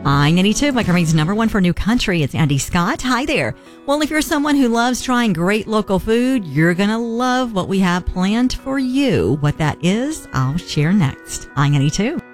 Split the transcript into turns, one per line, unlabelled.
I-92, Mike Herming's number one for new country. It's Andy Scott. Hi there. Well, if you're someone who loves trying great local food, you're going to love what we have planned for you. What that is, I'll share next. I-92.